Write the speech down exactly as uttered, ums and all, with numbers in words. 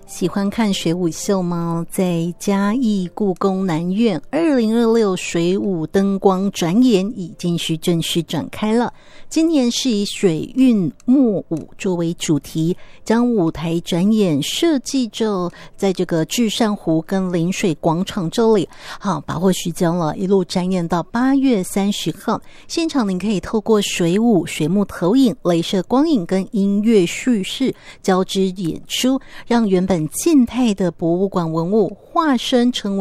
喜欢看水舞秀吗？在嘉义故宫南院二零二六水舞灯光展演已经是正式展开了。今年是以水韵墨舞作为主题，将舞台展演设计着在这个至善湖跟临水广场这里，好把握时间了，一路展演到八月三十号。现场您可以透过水舞、水幕投影、雷射光影跟音乐叙事交织演出，让原本静态的博物馆文物化身成为